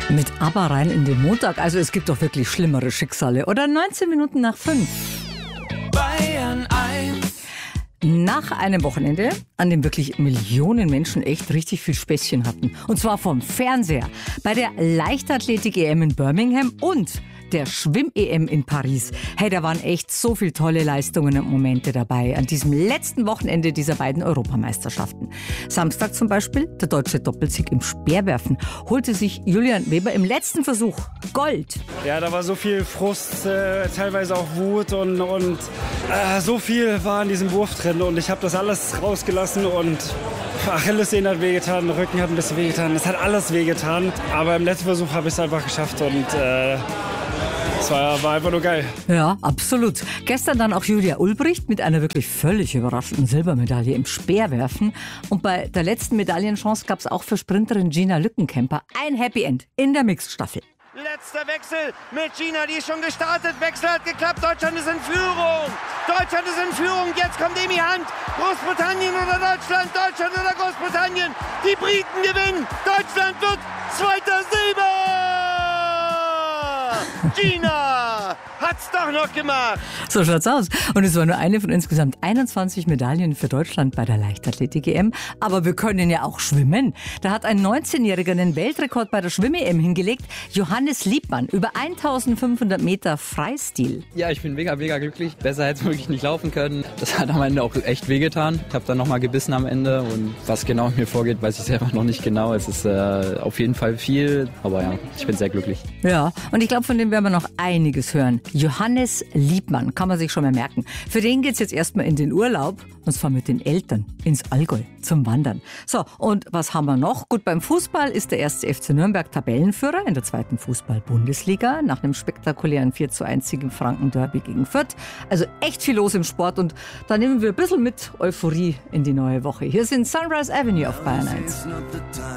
Mit ABBA rein in den Montag. Also es gibt doch wirklich schlimmere Schicksale. Oder 19 Minuten nach 5. Bayern 1. Nach einem Wochenende, an dem wirklich Millionen Menschen echt richtig viel Späßchen hatten. Und zwar vom Fernseher, bei der Leichtathletik-EM in Birmingham und der Schwimm-EM in Paris. Hey, da waren echt so viele tolle Leistungen und Momente dabei an diesem letzten Wochenende dieser beiden Europameisterschaften. Samstag zum Beispiel, der deutsche Doppelsieg im Speerwerfen, holte sich Julian Weber im letzten Versuch Gold. Ja, da war so viel Frust, teilweise auch Wut und so viel war in diesem Wurf drin und ich habe das alles rausgelassen und Achillessehne hat wehgetan, Rücken hat ein bisschen wehgetan, es hat alles wehgetan, aber im letzten Versuch habe ich es einfach geschafft und es war einfach nur geil. Ja, absolut. Gestern dann auch Julia Ulbricht mit einer wirklich völlig überraschenden Silbermedaille im Speerwerfen. Und bei der letzten Medaillenchance gab es auch für Sprinterin Gina Lückenkämper ein Happy End in der Mixed-Staffel. Letzter Wechsel mit Gina, die ist schon gestartet. Wechsel hat geklappt, Deutschland ist in Führung. Deutschland ist in Führung, jetzt kommt Emi Hand. Großbritannien oder Deutschland, Deutschland oder Großbritannien. Die Briten gewinnen, Deutschland wird zweiter Silber. Gina hat's doch noch gemacht. So schaut's aus. Und es war nur eine von insgesamt 21 Medaillen für Deutschland bei der Leichtathletik-EM. Aber wir können ja auch schwimmen. Da hat ein 19-Jähriger einen Weltrekord bei der Schwimm-EM hingelegt. Johannes Liebmann über 1500 Meter Freistil. Ja, ich bin mega glücklich. Besser hätte es wirklich nicht laufen können. Das hat am Ende auch echt wehgetan. Ich habe dann nochmal gebissen am Ende. Und was genau in mir vorgeht, weiß ich selber noch nicht genau. Es ist auf jeden Fall viel. Aber ja, ich bin sehr glücklich. Ja, und ich glaube, von dem werden wir noch einiges hören. Johannes Liebmann, kann man sich schon mal merken. Für den geht's jetzt erstmal in den Urlaub, und zwar mit den Eltern ins Allgäu zum Wandern. So, und was haben wir noch? Gut, beim Fußball ist der 1. FC Nürnberg Tabellenführer in der 2. Fußball-Bundesliga nach einem spektakulären 4:1 im Franken-Derby gegen Fürth. Also echt viel los im Sport und da nehmen wir ein bisschen mit Euphorie in die neue Woche. Hier sind Sunrise Avenue auf Bayern 1.